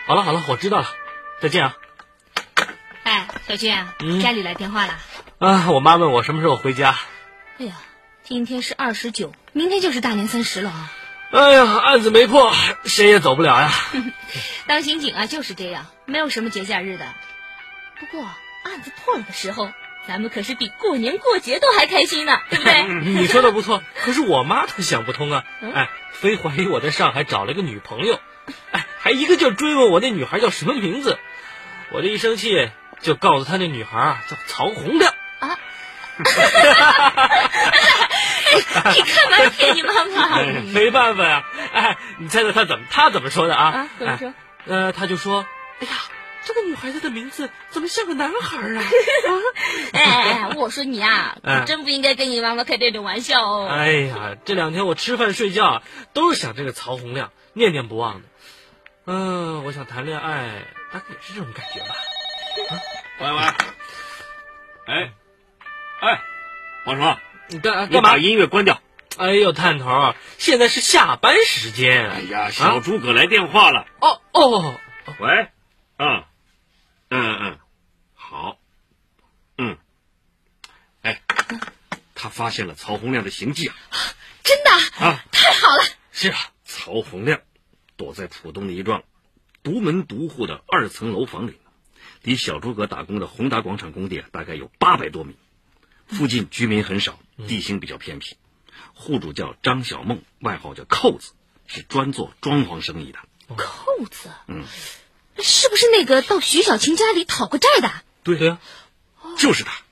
好了好了，我知道了，再见啊。 哎，小军啊，家里来电话了。 啊，我妈问我什么时候回家。 哎呀，今天是29，明天就是大年30了啊。 哎呀，案子没破，谁也走不了呀。 当刑警啊就是这样，没有什么节假日的。不过案子破了的时候，咱们可是比过年过节都还开心呢，对不对？ 你说的不错，可是我妈她想不通啊。非怀疑我在上海找了个女朋友，还一个劲儿追问我那女孩叫什么名字。我这一生气就告诉她那女孩叫曹洪亮。 啊！你干嘛骗你妈妈？ 没办法呀。你猜猜她怎么说的啊？ 怎么说？ 她就说：“哎呀，这个女孩子的名字怎么像个男孩啊？” 我说你啊，真不应该跟你妈妈开这种玩笑哦。 哎呀，这2天我吃饭睡觉都是想这个曹洪亮，念念不忘的。我想谈恋爱，大概也是这种感觉吧。 喂，王叔， 你干嘛？ 你把音乐关掉。 哎呦，探头，现在是下班时间。 哎呀，小诸葛来电话了。喂，好，他发现了曹洪亮的行迹啊！ 真的啊？太好了！ 是啊，曹洪亮躲在浦东的一幢独门独户的2层楼房里，离小诸葛打工的宏达广场工地大概有800多米，附近居民很少，地形比较偏僻。户主叫张小梦，外号叫扣子，是专做装潢生意的。 扣子？是不是那个到徐小琴家里讨过债的？ 对呀，就是他。